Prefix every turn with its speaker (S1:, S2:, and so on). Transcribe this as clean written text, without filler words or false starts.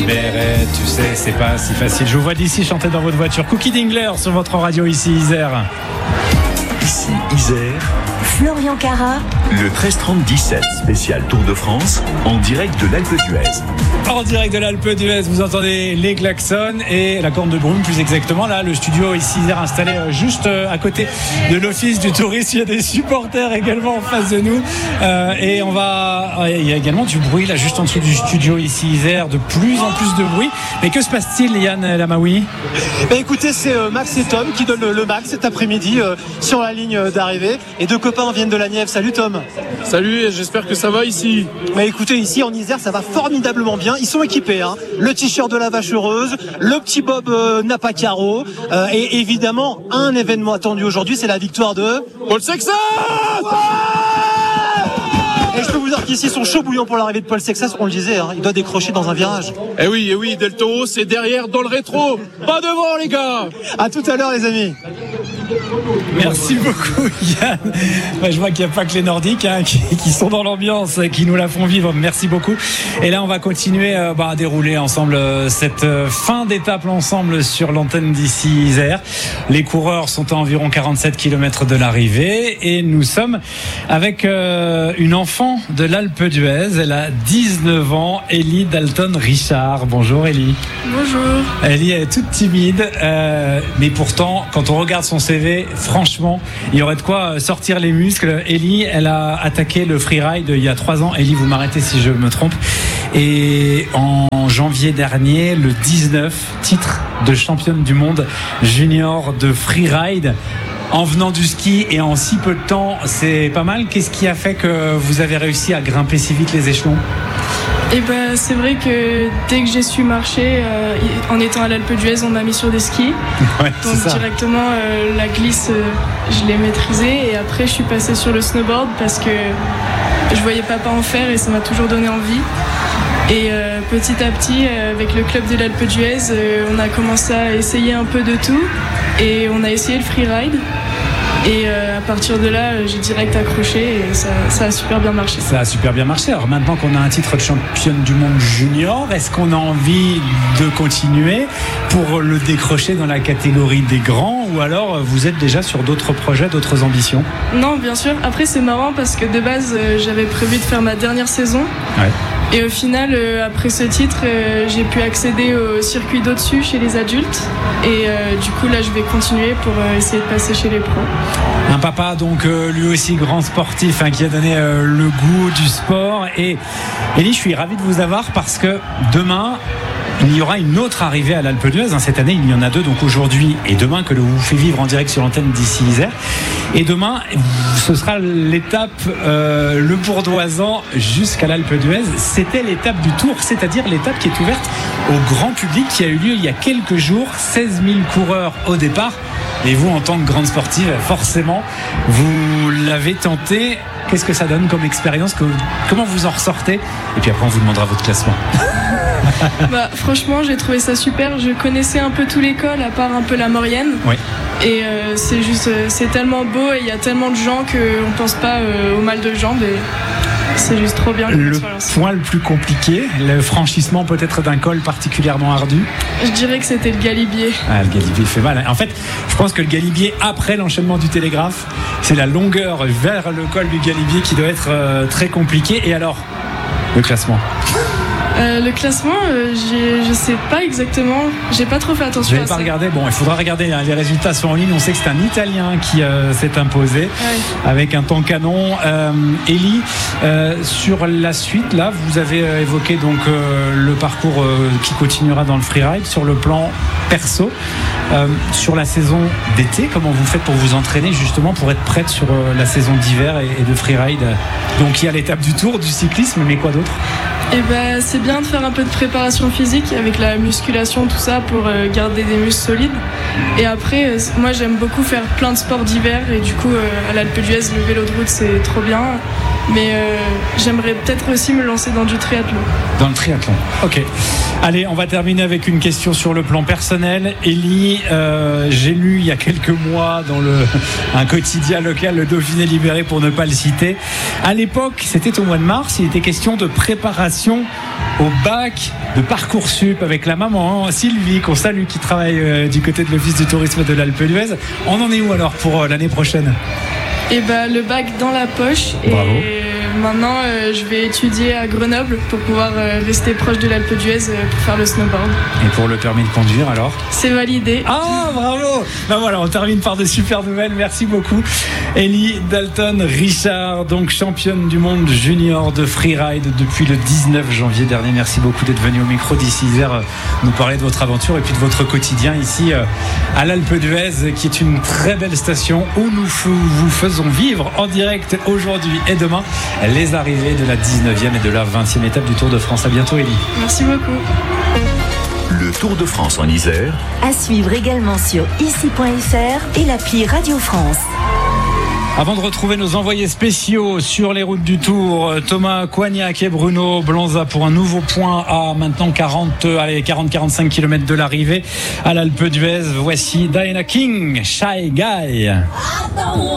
S1: libérer, tu sais, c'est pas si facile. Je vous vois d'ici chanter dans votre voiture Cookie Dingler sur votre radio ici Isère.
S2: Ici Isère,
S3: Florian Cara,
S2: le 13-30-17 spécial Tour de France en direct de l'Alpe d'Huez.
S1: En direct de l'Alpe d'Huez, vous entendez les klaxons et la corne de brume plus exactement. Là, le studio ici Isère installé juste à côté de l'office du tourisme. Il y a des supporters également en face de nous. Et il y a également du bruit là juste en dessous du studio ici Isère, de plus en plus de bruit. Mais que se passe-t-il, Yann Lamaoui ?
S4: Écoutez, c'est Max et Tom qui donnent le max cet après-midi sur la ligne d'arrivée. Et deux copains viennent de la Nièvre. Salut Tom.
S5: Salut, j'espère que ça va ici.
S4: Écoutez, ici en Isère, ça va formidablement bien. Ils sont équipés, hein. Le t-shirt de la vache heureuse, le petit bob Napa Caro, et évidemment un événement attendu aujourd'hui, c'est la victoire de
S5: Paul Sexas.
S4: Et je peux vous dire qu'ici ils sont chauds bouillants pour l'arrivée de Paul Sexas, on le disait, hein. Il doit décrocher dans un virage.
S5: Eh oui, Del Toro, c'est derrière dans le rétro, pas devant les gars.
S4: À tout à l'heure les amis.
S1: Merci beaucoup Yann. Je vois qu'il n'y a pas que les Nordiques qui sont dans l'ambiance, qui nous la font vivre. Merci beaucoup. Et là on va continuer à dérouler ensemble cette fin d'étape ensemble sur l'antenne d'ici Isère. Les coureurs sont à environ 47 km de l'arrivée et nous sommes avec une enfant de l'Alpe d'Huez. Elle a 19 ans, Ellie Dalton-Richard. Bonjour Ellie.
S6: Bonjour.
S1: Ellie est toute timide, mais pourtant quand on regarde son CV, franchement, il y aurait de quoi sortir les muscles. Ellie, elle a attaqué le freeride il y a 3 ans. Ellie, vous m'arrêtez si je me trompe. Et en janvier dernier, le 19, titre de championne du monde junior de freeride. En venant du ski et en si peu de temps, c'est pas mal. Qu'est-ce qui a fait que vous avez réussi à grimper si vite les échelons ?
S6: C'est vrai que dès que j'ai su marcher, en étant à l'Alpe d'Huez, on m'a mis sur des skis.
S1: Ouais,
S6: donc directement, la glisse, je l'ai maîtrisée. Et après, je suis passée sur le snowboard parce que je voyais papa en faire et ça m'a toujours donné envie. Et petit à petit, avec le club de l'Alpe d'Huez, on a commencé à essayer un peu de tout. Et on a essayé le freeride. Et à partir de là, j'ai direct accroché et ça a super bien marché.
S1: Ça a super bien marché. Alors maintenant qu'on a un titre de championne du monde junior, est-ce qu'on a envie de continuer pour le décrocher dans la catégorie des grands ou alors vous êtes déjà sur d'autres projets, d'autres ambitions ?
S6: Non, bien sûr. Après, c'est marrant parce que de base, j'avais prévu de faire ma dernière saison.
S1: Ouais.
S6: Et au final, après ce titre, j'ai pu accéder au circuit d'au-dessus chez les adultes. Et du coup, là, je vais continuer pour essayer de passer chez les pros.
S1: Un papa, donc, lui aussi grand sportif, qui a donné le goût du sport. Et Ellie, je suis ravi de vous avoir parce que demain, il y aura une autre arrivée à l'Alpe d'Huez. Cette année, il y en a 2, donc aujourd'hui et demain, que l'on vous fait vivre en direct sur l'antenne d'ici Isère. Et demain, ce sera l'étape Le Bourdoisan jusqu'à l'Alpe d'Huez. C'était l'étape du Tour, c'est-à-dire l'étape qui est ouverte au grand public, qui a eu lieu il y a quelques jours. 16 000 coureurs au départ. Et vous, en tant que grande sportive, forcément, vous l'avez tenté. Qu'est-ce que ça donne comme expérience ? Comment vous en ressortez ? Et puis après, on vous demandera votre classement.
S6: Franchement, j'ai trouvé ça super. Je connaissais un peu tout l'école, à part un peu la Maurienne.
S1: Oui.
S6: Et c'est tellement beau et il y a tellement de gens qu'on ne pense pas au mal de jambes. Et c'est juste trop bien.
S1: Le point le plus compliqué, le franchissement peut-être d'un col particulièrement ardu ?
S6: Je dirais que c'était le Galibier.
S1: Le Galibier fait mal. En fait, je pense que le Galibier, après l'enchaînement du Télégraphe, c'est la longueur vers le col du Galibier qui doit être très compliqué. Et alors, le classement ?
S6: Le classement, je sais pas exactement. J'ai pas trop fait attention.
S1: Vous n'avez pas regardé ? Bon, il faudra regarder. Les résultats sont en ligne. On sait que c'est un Italien qui s'est imposé avec un temps canon. Ellie, sur la suite, là, vous avez évoqué donc le parcours qui continuera dans le freeride sur le plan perso. Sur la saison d'été, comment vous faites pour vous entraîner justement pour être prête sur la saison d'hiver et de freeride ? Donc il y a l'étape du Tour, du cyclisme, mais quoi d'autre ?
S6: C'est bien de faire un peu de préparation physique avec la musculation, tout ça, pour garder des muscles solides. Et après, moi j'aime beaucoup faire plein de sports d'hiver et du coup à l'Alpe d'Huez, le vélo de route c'est trop bien. Mais j'aimerais peut-être aussi me lancer dans du triathlon.
S1: Dans le triathlon, ok. Allez, on va terminer avec une question sur le plan personnel. Élie, j'ai lu il y a quelques mois dans un quotidien local, le Dauphiné Libéré pour ne pas le citer. À l'époque, c'était au mois de mars, il était question de préparation au bac de Parcoursup avec la maman Sylvie, qu'on salue, qui travaille du côté de l'Office du tourisme de l'Alpe d'Huez. On en est où alors pour l'année prochaine ?
S6: Et le bac dans la poche.
S1: Bravo.
S6: Et maintenant, je vais étudier à Grenoble pour pouvoir rester proche de l'Alpe d'Huez pour faire le snowboard.
S1: Et pour le permis de conduire alors ?
S6: C'est validé.
S1: Ah, bravo! Ben voilà, on termine par de super nouvelles. Merci beaucoup. Élie Dalton-Richard, donc championne du monde junior de freeride depuis le 19 janvier dernier. Merci beaucoup d'être venue au micro d'Isère nous parler de votre aventure et puis de votre quotidien ici à l'Alpe d'Huez, qui est une très belle station où nous vous faisons vivre en direct aujourd'hui et demain les arrivées de la 19e et de la 20e étape du Tour de France. À bientôt, Élie.
S6: Merci beaucoup.
S2: Le Tour de France en Isère.
S3: À suivre également sur ici.fr et l'appli Radio France.
S1: Avant de retrouver nos envoyés spéciaux sur les routes du Tour, Thomas Coignac et Bruno Blanza pour un nouveau point à maintenant 40-45 km de l'arrivée à l'Alpe d'Huez. Voici Diana King, Shy Guy.